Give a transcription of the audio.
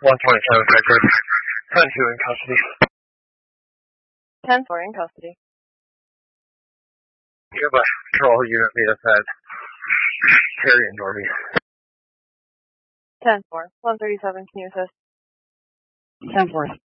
127 record. 10-2 in custody. 10-4 in custody. Nearby patrol unit meet us at Terry and Dorby. 10-4. 137, can you assist? 10-4.